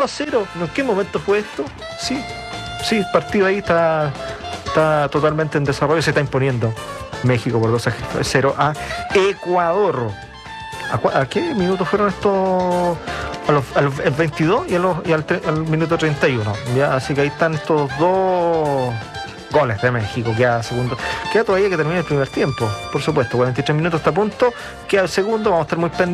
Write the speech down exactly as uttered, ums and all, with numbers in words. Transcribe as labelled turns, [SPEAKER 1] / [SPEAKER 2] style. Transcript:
[SPEAKER 1] a cero. ¿En qué momento fue esto? Sí, sí, el partido ahí está, está totalmente en desarrollo. Se está imponiendo México por dos a cero a Ecuador. ¿A, a qué minutos fueron estos? A los, a los el veintidós y, a los, y al, al minuto treinta y uno. ¿Ya? Así que ahí están estos dos goles de México. Queda segundo. Queda todavía que termine el primer tiempo, por supuesto. cuarenta y tres minutos está a punto. Queda el segundo. Vamos a estar muy pendientes.